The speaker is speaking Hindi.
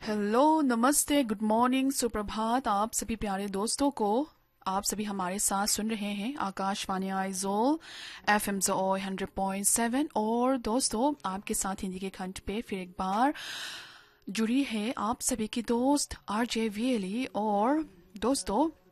हेलो, नमस्ते, गुड मॉर्निंग, सुप्रभात आप सभी प्यारे दोस्तों को। आप सभी हमारे साथ सुन रहे हैं आकाशवाणी आइजोल FM जोय 100.7। और दोस्तों, आपके साथ हिंदी के खंड पे फिर एक बार जुड़ी है आप सभी की दोस्त RJ वीएली। और दोस्तों,